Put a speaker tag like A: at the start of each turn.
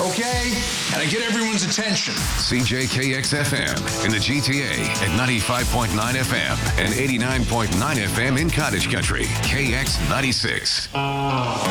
A: Okay? Gotta get everyone's attention.
B: CJKX-FM in the GTA at 95.9 FM and 89.9 FM in Cottage Country. KX96.